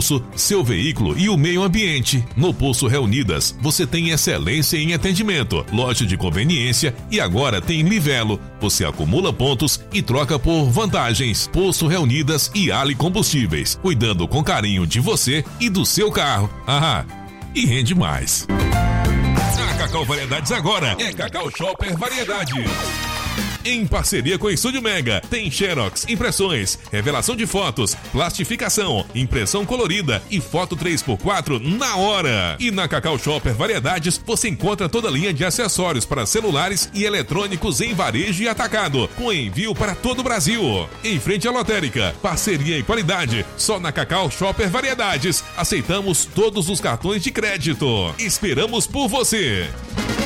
bolso, seu veículo e o meio ambiente. No Posto Reunidas, você tem excelência em atendimento, loja de conveniência e agora tem Livelo. Você acumula pontos e troca por vantagens. Posto Reunidas e Ali Combustíveis, cuidando com carinho de você e do seu carro. E rende mais. A Cacau Variedades agora é Cacau Shopper Variedades. Em parceria com o Estúdio Mega, tem Xerox, impressões, revelação de fotos, plastificação, impressão colorida e foto 3x4 na hora. E na Cacau Shopper Variedades, você encontra toda a linha de acessórios para celulares e eletrônicos em varejo e atacado, com envio para todo o Brasil. Em frente à lotérica, parceria e qualidade, só na Cacau Shopper Variedades. Aceitamos todos os cartões de crédito. Esperamos por você.